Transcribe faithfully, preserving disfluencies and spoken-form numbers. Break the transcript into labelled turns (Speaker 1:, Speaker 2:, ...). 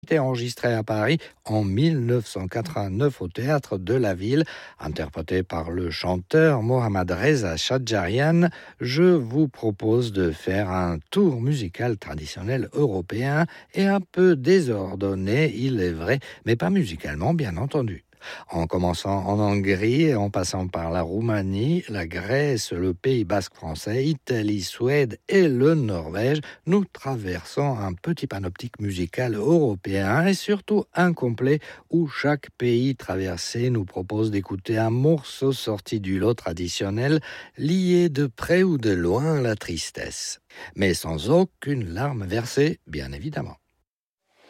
Speaker 1: été enregistré à Paris en mille neuf cent quatre-vingt-neuf au Théâtre de la Ville, interprété par le chanteur Mohammad Reza Shadjarian. Je vous propose de faire un tour musical traditionnel européen et un peu désordonné, il est vrai, mais pas musicalement bien entendu. En commençant en Hongrie, en passant par la Roumanie, la Grèce, le Pays basque français, Italie, Suède et le Norvège, nous traversons un petit panoptique musical européen et surtout incomplet où chaque pays traversé nous propose d'écouter un morceau sorti du lot traditionnel lié de près ou de loin à la tristesse. Mais sans aucune larme versée, bien évidemment.